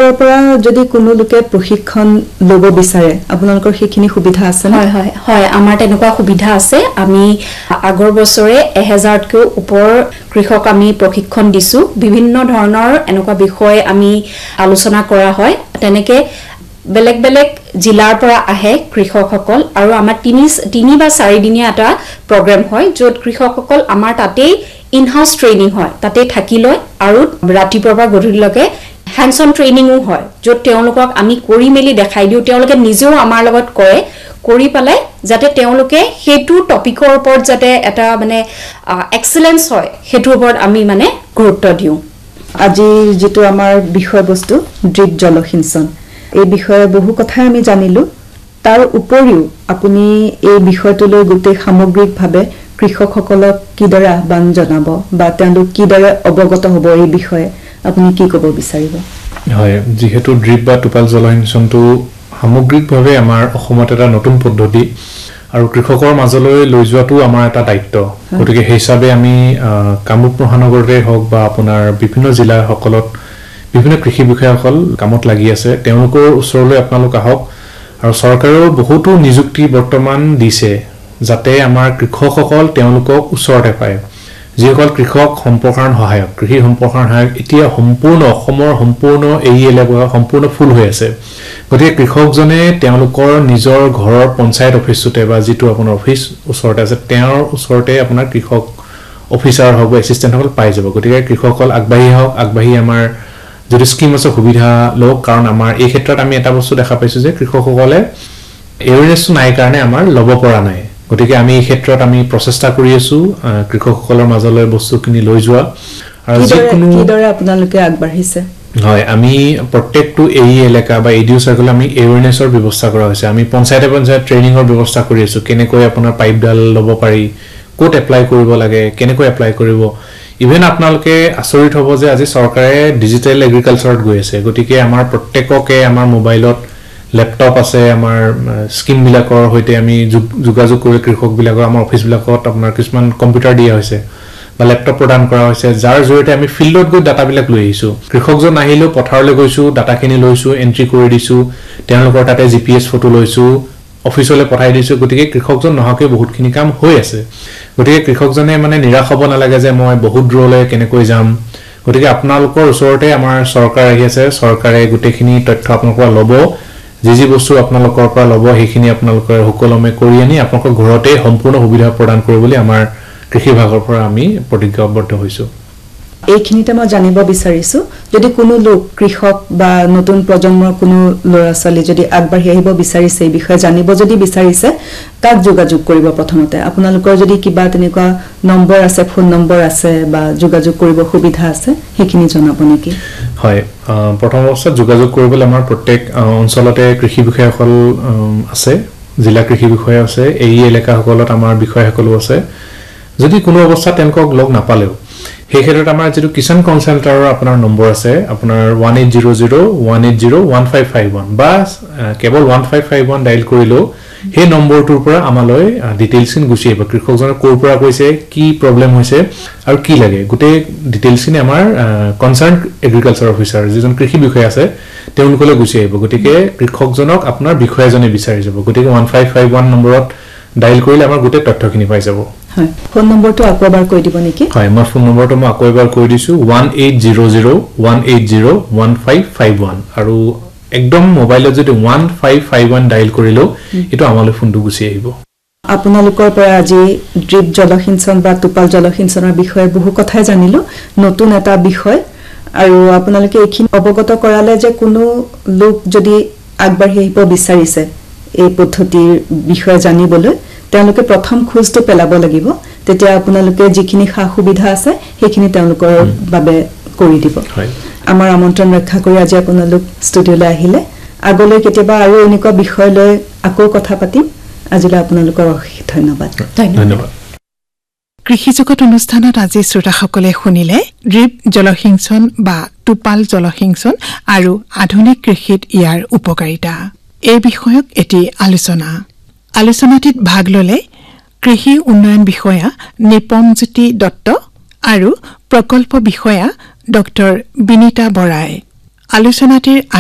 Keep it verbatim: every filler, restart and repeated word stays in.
আপোনালোকৰ পৰা যদি কোনো লোকে প্ৰশিক্ষণ ল'ব বিচাৰে আপোনালোকৰ সেইখিনি সুবিধা আছে নে? হয় হয় হয় আমাৰ তেনেকুৱা সুবিধা আছে আমি আগৰ বছৰে এক হাজাৰতকৈ ওপৰ কৃষক আমি প্ৰশিক্ষণ দিছো বিভিন্ন ধৰণৰ এনেকুৱা বিষয় আমি আলোচনা কৰা হয় তেনেকে বেলেগ বেলেগ জিলাৰ পৰা আহে কৃষকসকল আৰু আমাৰ তিনি তিনি বা চাৰি দিনীয়া এটা প্ৰগ্ৰাম হয় য'ত কৃষকসকল আমাৰ তাতেই ইন হাউস ট্ৰেইনিং হয় তাতে থাকি লয় আৰু ৰাতিপুৱাৰ পৰা গধূলিলৈকে হ্যান্ডস অন ট্ৰেইনিংও হয় য'ত তেওঁলোকক আমি কৰি মেলি দেখাই দিও তেওঁলোকে নিজেও আমাৰ লগত কৰে কৰি পালে যাতে তেওঁলোকে হেতু টপিকৰ ওপৰত যাতে এটা মানে এক্সেলেন্স হয় হেতুৰ ওপৰত আমি মানে গুৰুত্ব দিও আজি যেটো আমাৰ বিষয়বস্তু ড্ৰিপ জলসিঞ্চন এই বিষয়ে বহু কথা আমি জানিলো তাৰ উপৰিও আপুনি এই বিষয়টোলৈ গোটেই সামগ্ৰিকভাৱে কৃষকসকলক কিদৰে আহ্বান জনাব বা তেওঁলোক কিদৰে অৱগত হ'ব এই বিষয়ে আপুনি কি ক'ব বিচাৰিব হয় যেহেতু ড্ৰিপ বা টোপাল জলসিঞ্চনটো সামগ্ৰিকভাৱে আমাৰ অসমত এটা নতুন পদ্ধতি আৰু কৃষকৰ মাজলৈ লৈ যোৱাটো আমাৰ এটা দায়িত্ব গতিকে সেই হিচাপে আমি কামৰূপ মহানগৰতে হওক বা আপোনাৰ বিভিন্ন জিলা সকলত বিভিন্ন কৃষি বিষয়াসকল কামত লাগি আছে তেওঁলোকৰ ওচৰলৈ আপোনালোক আহক আৰু চৰকাৰেও বহুতো নিযুক্তি বৰ্তমান দিছে যাতে আমাৰ কৃষকসকল তেওঁলোকক ওচৰতে পায় যিসকল কৃষক সম্প্ৰসাৰণ সহায়ক কৃষি সম্প্ৰসাৰণ সহায়ক এতিয়া সম্পূৰ্ণ অসমৰ সম্পূৰ্ণ এই এলেকা সম্পূৰ্ণ ফুল হৈ আছে গতিকে কৃষকজনে তেওঁলোকৰ নিজৰ ঘৰৰ পঞ্চায়ত অফিচতে বা যিটো আপোনাৰ অফিচ ওচৰতে আছে তেওঁৰ ওচৰতে আপোনাৰ কৃষক অফিচাৰ হ'ব এসিস্টেন্ট সকল পাই যাব গতিকে কৃষকসকল আগবাঢ়ি হওক আগবাঢ়ি আমাৰ যদি স্কিম আছে সুবিধা লওক কাৰণ আমাৰ এই ক্ষেত্ৰত আমি এটা বস্তু দেখা পাইছো যে কৃষকসকলে এৱাৰনেছ নাই কাৰণে আমাৰ ল'ব পৰা নাই গতিকে আমি এই ক্ষেত্ৰত আমি প্ৰচেষ্টা কৰি আছো কৃষকসকলৰ মাজলৈ বস্তুখিনি লৈ যোৱা আৰু যিকোনো কিদৰে আপোনালোকে আগবাঢ়িছে হয় আমি প্ৰত্যেকটো এই এলেকা বা এডিও সাৰ্কেল আমি এৱাৰনেছৰ ব্যৱস্থা কৰা হৈছে আমি পঞ্চায়তে পঞ্চায়ত ট্ৰেইনিংৰ ব্যৱস্থা কৰি আছো কেনেকৈ আপোনাৰ পাইপডাল ল'ব পাৰি কোট এপ্লাই কৰিব লাগে কেনেকৈ এপ্লাই কৰিব ইভেন আপোনালোকে আচৰিত হ'ব যে আজি চৰকাৰে ডিজিটেল এগ্ৰিকালচাৰত গৈ আছে গতিকে আমাৰ প্ৰত্যেককে আমাৰ মোবাইলত ল্যাপটপ আছে আমাৰ স্কিম বিলাকৰ হৈতে আমি যোগাযোগ কৰি কৃষক বিলাকৰ আমাৰ অফিচ বিলাকত আপোনাৰ কিছুমান কম্পিউটাৰ দিয়া হৈছে বা ল্যাপটপ প্ৰদান কৰা হৈছে যাৰ জৰিয়তে আমি ফিল্ডত গৈ ডাটা বিলাক লৈ আহিছো কৃষকজন আহিলো পথাৰলৈ গৈছো ডাটাখিনি লৈছো এন্ট্ৰি কৰি দিছো তেওঁলোকৰ তাতে জিপিএছ ফটো লৈছো অফিচলৈ পঠাই দিছো গতিকে কৃষকজন নহকে বহুতখিনি কাম হৈ আছে গতিকে কৃষকজনে মানে নিৰাশ হ'ব নালাগে যে মই বহুত দূৰলৈ কেনেকৈ যাম গতিকে আপোনালোকৰ ওচৰতে আমাৰ চৰকাৰ আহি আছে চৰকাৰে গোটেইখিনি তথ্য আপোনালোকৰ ল'ব যি যি বস্তু আপোনালোকৰ পৰা ল'ব সেইখিনি আপোনালোকৰ সকলমে কৰি আনি আপোনালোকৰ ঘৰতে সম্পূৰ্ণ সুবিধা প্ৰদান কৰিবলৈ আমাৰ কৃষি বিভাগৰ পৰা আমি প্ৰতিজ্ঞাবদ্ধ হৈছো এইখিনিতে মই জানিব বিচাৰিছো যদি কোনো লোক কৃষক বা নতুন প্ৰজন্মৰ কোনো ল'ৰা ছোৱালী যদি আগবাঢ়ি আহিব বিচাৰিছে এই বিষয়ে জানিব যদি বিচাৰিছে কাক যোগাযোগ কৰিব প্ৰথমতে আপোনালোকৰ যদি কিবা তেনেকুৱা নম্বৰ আছে ফোন নম্বৰ আছে বা যোগাযোগ কৰিব সুবিধা আছে সেইখিনি জনাব নেকি হয় প্ৰথম অৱস্থাত যোগাযোগ কৰিবলৈ আমাৰ প্ৰত্যেক অঞ্চলতে কৃষি বিষয়াসকল আছে জিলা কৃষি বিষয়া আছে এই এলেকাসকলত আমাৰ বিষয়াসকলো আছে যদি কোনো অৱস্থাত তেওঁলোকক লগ নাপালেও সেই ক্ষেত্ৰত আমাৰ যেটো কিষাণ কনসাল্টাৰৰ আপোনাৰ নম্বৰ আছে আপোনাৰ one eight zero zero one eight zero one five five one বা কেৱল one five five one dial কৰিলো সেই নম্বৰটোৰ পৰা আমালৈ ডিটেইলছখিনি গুছি আহিব কৃষকজনৰ কোৰ পৰা কৈছে কি প্ৰবলেম হৈছে আৰু কি লাগে গোটেই ডিটেইলছখিনি আমাৰ কনসাৰ্ন এগ্ৰিকালচাৰ অফিচাৰ যিজন কৃষি বিষয়া আছে তেওঁলোকলৈ গুছি আহিব গতিকে কৃষকজনক আপোনাৰ বিষয়াজনে বিচাৰি যাব গতিকে one five five one নম্বৰত ডায়াল কৰিলে আমাৰ গোটেই তথ্যখিনি পাই যাব হয় ফোন নম্বৰটো আকৌ এবাৰ কৈ দিব নেকি হয় মোৰ ফোন নম্বৰটো মই আকৌ এবাৰ কৈ দিছো one eight zero zero one eight zero one five five one আৰু একদম মোবাইলত যদি one five five one dial কৰিলো এটো আমালৈ ফোনটো গুছি আহিব আপোনালোকৰ পৰা আজি ড্ৰিপ জলসিঞ্চন বা টোপাল জলসিঞ্চনৰ বিষয়ে বহু কথাই জানিলো নতুন এটা বিষয় আৰু আপোনালোকে এইখিনি অৱগত কৰালে যে কোনো লোক যদি আগবাঢ়ি আহিব বিচাৰিছে এই পদ্ধতিৰ বিষয়ে জানিবলৈ তেওঁলোকে প্ৰথম খোজটো পেলাব লাগিব তেতিয়া আপোনালোকে যিখিনি খা সুবিধা আছে সেইখিনি তেওঁলোকৰ বাবে কৰি দিব আমাৰ আমন্ত্ৰণ ৰক্ষা কৰি আজি আপোনালোক ষ্টুডিঅলৈ আহিলে আগলৈ কেতিয়াবা আৰু এনেকুৱা বিষয় লৈ আকৌ কথা পাতিম আজিলৈ আপোনালোকৰ অশেষ ধন্যবাদ ধন্যবাদ কৃষি জগত অনুষ্ঠানত আজি শ্ৰোতাসকলে শুনিলে ড্ৰিপ জলসিঞ্চন বা টোপাল জলসিঞ্চন আৰু আধুনিক কৃষিত ইয়াৰ উপকাৰিতা এই বিষয়ক এটি আলোচনা আলোচনাটিত ভাগ ললে কৃষি উন্নয়ন বিষয়া নিপমজ্যোতি দত্ত আৰু প্ৰকল্প বিষয়া ডক্টৰ বিনিতা বৰাই আলোচনাটিৰ